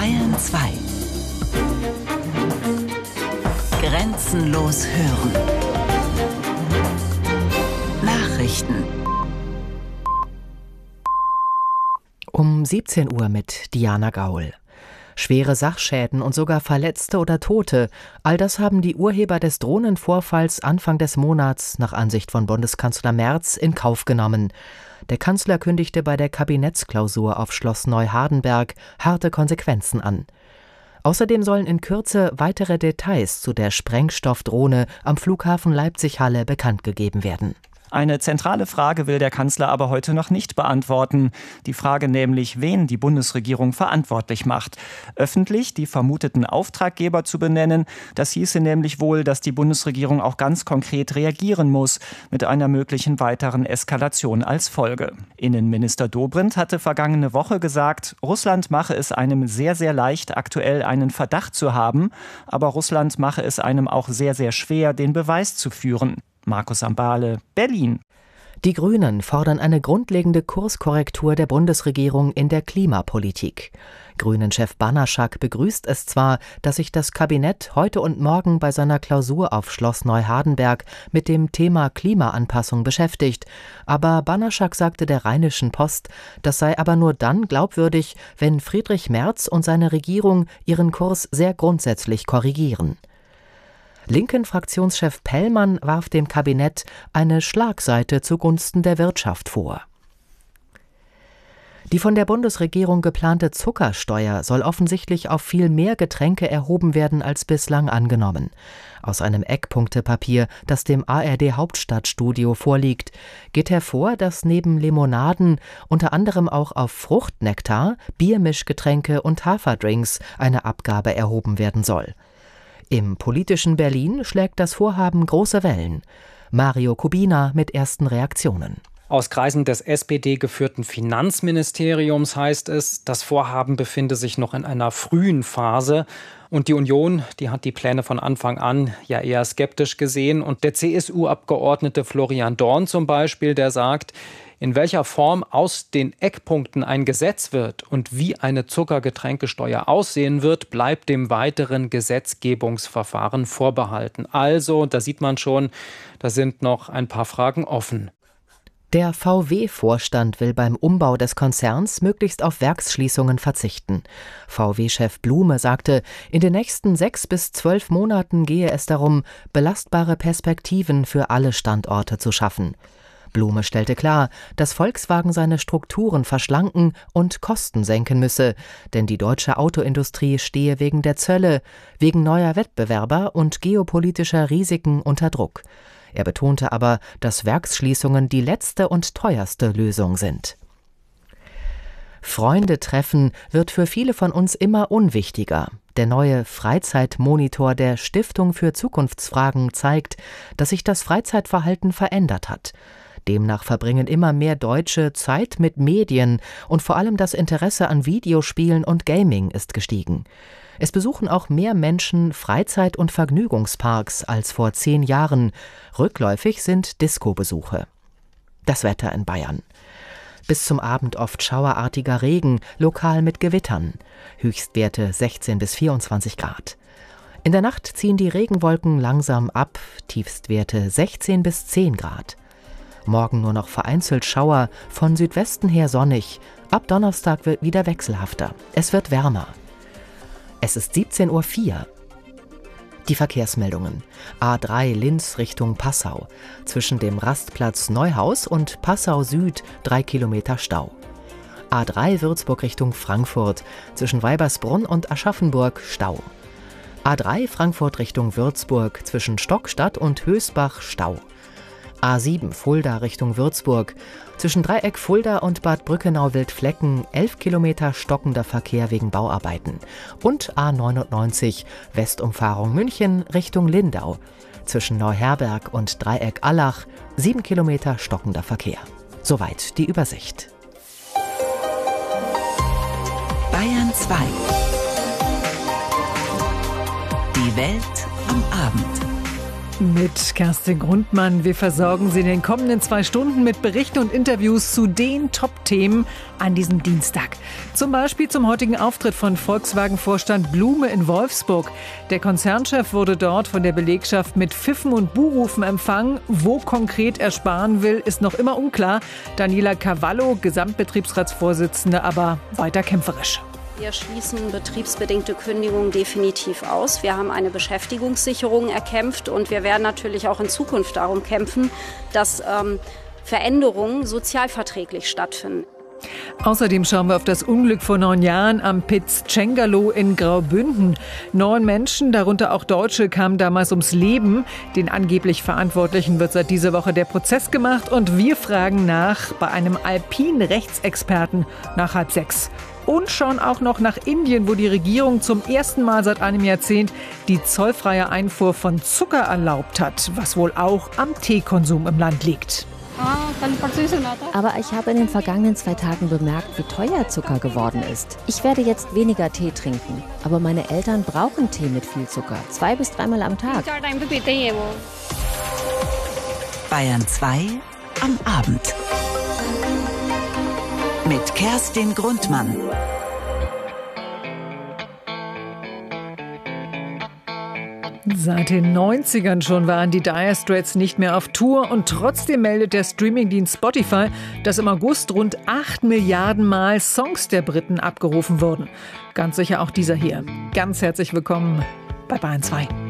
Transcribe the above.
Bayern 2. Grenzenlos hören. Nachrichten. Um 17 Uhr mit Diana Gaul. Schwere Sachschäden und sogar Verletzte oder Tote, all das haben die Urheber des Drohnenvorfalls Anfang des Monats nach Ansicht von Bundeskanzler Merz in Kauf genommen. Der Kanzler kündigte bei der Kabinettsklausur auf Schloss Neuhardenberg harte Konsequenzen an. Außerdem sollen in Kürze weitere Details zu der Sprengstoffdrohne am Flughafen Leipzig-Halle bekannt gegeben werden. Eine zentrale Frage will der Kanzler aber heute noch nicht beantworten. Die Frage nämlich, wen die Bundesregierung verantwortlich macht. Öffentlich die vermuteten Auftraggeber zu benennen, das hieße nämlich wohl, dass die Bundesregierung auch ganz konkret reagieren muss, mit einer möglichen weiteren Eskalation als Folge. Innenminister Dobrindt hatte vergangene Woche gesagt, Russland mache es einem sehr, sehr leicht, aktuell einen Verdacht zu haben, aber Russland mache es einem auch sehr, sehr schwer, den Beweis zu führen. Markus Ambale, Berlin. Die Grünen fordern eine grundlegende Kurskorrektur der Bundesregierung in der Klimapolitik. Grünen-Chef Banaschak begrüßt es zwar, dass sich das Kabinett heute und morgen bei seiner Klausur auf Schloss Neuhardenberg mit dem Thema Klimaanpassung beschäftigt, aber Banaschak sagte der Rheinischen Post, das sei aber nur dann glaubwürdig, wenn Friedrich Merz und seine Regierung ihren Kurs sehr grundsätzlich korrigieren. Linken-Fraktionschef Pellmann warf dem Kabinett eine Schlagseite zugunsten der Wirtschaft vor. Die von der Bundesregierung geplante Zuckersteuer soll offensichtlich auf viel mehr Getränke erhoben werden als bislang angenommen. Aus einem Eckpunktepapier, das dem ARD-Hauptstadtstudio vorliegt, geht hervor, dass neben Limonaden unter anderem auch auf Fruchtnektar, Biermischgetränke und Haferdrinks eine Abgabe erhoben werden soll. Im politischen Berlin schlägt das Vorhaben große Wellen. Mario Kubina mit ersten Reaktionen. Aus Kreisen des SPD-geführten Finanzministeriums heißt es, das Vorhaben befinde sich noch in einer frühen Phase. Und die Union, die hat die Pläne von Anfang an ja eher skeptisch gesehen. Und der CSU-Abgeordnete Florian Dorn zum Beispiel, der sagt, in welcher Form aus den Eckpunkten ein Gesetz wird und wie eine Zuckergetränkesteuer aussehen wird, bleibt dem weiteren Gesetzgebungsverfahren vorbehalten. Also, da sieht man schon, da sind noch ein paar Fragen offen. Der VW-Vorstand will beim Umbau des Konzerns möglichst auf Werksschließungen verzichten. VW-Chef Blume sagte, in den nächsten 6 bis 12 Monaten gehe es darum, belastbare Perspektiven für alle Standorte zu schaffen. Blume stellte klar, dass Volkswagen seine Strukturen verschlanken und Kosten senken müsse, denn die deutsche Autoindustrie stehe wegen der Zölle, wegen neuer Wettbewerber und geopolitischer Risiken unter Druck. Er betonte aber, dass Werksschließungen die letzte und teuerste Lösung sind. Freunde treffen wird für viele von uns immer unwichtiger. Der neue Freizeitmonitor der Stiftung für Zukunftsfragen zeigt, dass sich das Freizeitverhalten verändert hat. Demnach verbringen immer mehr Deutsche Zeit mit Medien und vor allem das Interesse an Videospielen und Gaming ist gestiegen. Es besuchen auch mehr Menschen Freizeit- und Vergnügungsparks als vor 10 Jahren. Rückläufig sind Disco-Besuche. Das Wetter in Bayern. Bis zum Abend oft schauerartiger Regen, lokal mit Gewittern. Höchstwerte 16 bis 24 Grad. In der Nacht ziehen die Regenwolken langsam ab, Tiefstwerte 16 bis 10 Grad. Morgen nur noch vereinzelt Schauer, von Südwesten her sonnig. Ab Donnerstag wird wieder wechselhafter. Es wird wärmer. Es ist 17:04 Uhr. Die Verkehrsmeldungen. A3 Linz Richtung Passau. Zwischen dem Rastplatz Neuhaus und Passau Süd 3 Kilometer Stau. A3 Würzburg Richtung Frankfurt. Zwischen Weibersbrunn und Aschaffenburg Stau. A3 Frankfurt Richtung Würzburg. Zwischen Stockstadt und Hösbach Stau. A7 Fulda Richtung Würzburg. Zwischen Dreieck Fulda und Bad Brückenau-Wildflecken 11 Kilometer stockender Verkehr wegen Bauarbeiten. Und A99 Westumfahrung München Richtung Lindau. Zwischen Neuherberg und Dreieck Allach 7 Kilometer stockender Verkehr. Soweit die Übersicht. Bayern 2. Die Welt am Abend. Mit Kerstin Grundmann. Wir versorgen Sie in den kommenden 2 Stunden mit Berichten und Interviews zu den Top-Themen an diesem Dienstag. Zum Beispiel zum heutigen Auftritt von Volkswagen-Vorstand Blume in Wolfsburg. Der Konzernchef wurde dort von der Belegschaft mit Pfiffen und Buhrufen empfangen. Wo konkret er sparen will, ist noch immer unklar. Daniela Cavallo, Gesamtbetriebsratsvorsitzende, aber weiter kämpferisch. Wir schließen betriebsbedingte Kündigungen definitiv aus. Wir haben eine Beschäftigungssicherung erkämpft und wir werden natürlich auch in Zukunft darum kämpfen, dass Veränderungen sozialverträglich stattfinden. Außerdem schauen wir auf das Unglück vor 9 Jahren am Piz Cengalo in Graubünden. 9 Menschen, darunter auch Deutsche, kamen damals ums Leben. Den angeblich Verantwortlichen wird seit dieser Woche der Prozess gemacht und wir fragen nach bei einem Alpin-Rechtsexperten nach 5:30. Und schauen auch noch nach Indien, wo die Regierung zum ersten Mal seit einem Jahrzehnt die zollfreie Einfuhr von Zucker erlaubt hat, was wohl auch am Teekonsum im Land liegt. Aber ich habe in den vergangenen 2 Tagen bemerkt, wie teuer Zucker geworden ist. Ich werde jetzt weniger Tee trinken. Aber meine Eltern brauchen Tee mit viel Zucker. 2 bis 3 Mal am Tag. Bayern 2 am Abend. Mit Kerstin Grundmann. Seit den 90ern schon waren die Dire Straits nicht mehr auf Tour und trotzdem meldet der Streamingdienst Spotify, dass im August rund 8 Milliarden Mal Songs der Briten abgerufen wurden. Ganz sicher auch dieser hier. Ganz herzlich willkommen bei Bayern 2.